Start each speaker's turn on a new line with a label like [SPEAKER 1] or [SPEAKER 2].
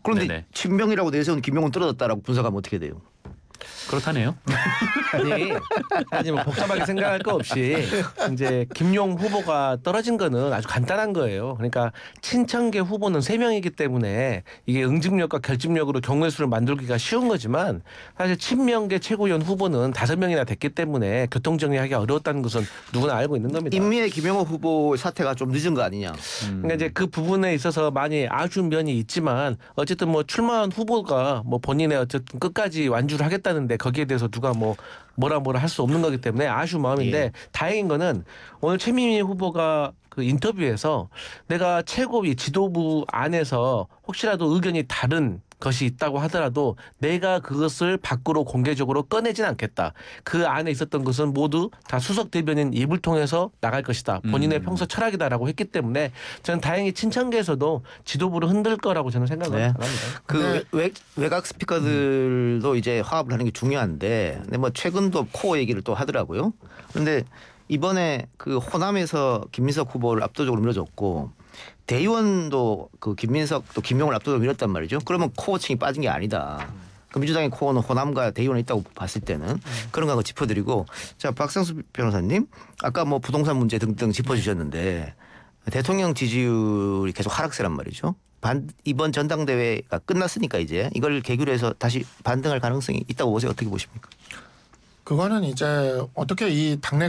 [SPEAKER 1] 그런데
[SPEAKER 2] 네네.
[SPEAKER 1] 친명이라고 내세운 김용은 떨어졌다라고 분석하면 어떻게 돼요?
[SPEAKER 2] 그렇다네요.
[SPEAKER 3] 아니 뭐 복잡하게 생각할 거 없이 이제 김용 후보가 떨어진 거는 아주 간단한 거예요. 그러니까 친천계 후보는 3명이기 때문에 이게 응집력과 결집력으로 경우의 수를 만들기가 쉬운 거지만 사실 친명계 최고위원 후보는 5명이나 됐기 때문에 교통정리하기 어려웠다는 것은 누구나 알고 있는 겁니다.
[SPEAKER 1] 인미의 김용호 후보 사태가 좀 늦은 거 아니냐?
[SPEAKER 3] 그러니까 이제 그 부분에 있어서 많이 아쉬운 면이 있지만 어쨌든 뭐 출마한 후보가 뭐 본인의 어쨌든 끝까지 완주를 하겠다는데 거기에 대해서 누가 뭐라 할 수 없는 거기 때문에 아쉬운 마음인데
[SPEAKER 1] 예.
[SPEAKER 3] 다행인 거는 오늘 최민희 후보가 그 인터뷰에서 내가 최고위 지도부 안에서 혹시라도 의견이 다른 것이 있다고 하더라도 내가 그것을 밖으로 공개적으로 꺼내진 않겠다. 그 안에 있었던 것은 모두 다 수석 대변인 입을 통해서 나갈 것이다. 본인의 평소 철학이다라고 했기 때문에 저는 다행히 친천계에서도 지도부를 흔들 거라고 저는 생각을
[SPEAKER 1] 네.
[SPEAKER 3] 합니다.
[SPEAKER 1] 그 외곽 스피커들도 이제 화합을 하는 게 중요한데, 근데 뭐 최근도 코어 얘기를 또 하더라고요. 그런데 이번에 그 호남에서 김민석 후보를 압도적으로 밀어줬고 대의원도 그 김민석 또 김용을 압도적으로 밀었단 말이죠. 그러면 코어층이 빠진 게 아니다. 그 민주당의 코어는 호남과 대의원에 있다고 봤을 때는 그런 거 짚어드리고, 자 박상수 변호사님 아까 뭐 부동산 문제 등등 짚어주셨는데 대통령 지지율이 계속 하락세란 말이죠. 이번 전당대회가 끝났으니까 이제 이걸 계기로 해서 다시 반등할 가능성이 있다고 보세요. 어떻게 보십니까?
[SPEAKER 4] 그거는 이제 어떻게 이 당내